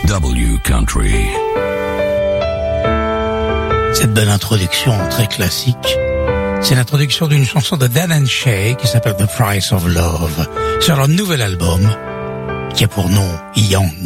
W Country. Cette belle introduction très classique, c'est l'introduction d'une chanson de Dan and Shay qui s'appelle The Price of Love sur leur nouvel album qui a pour nom Young.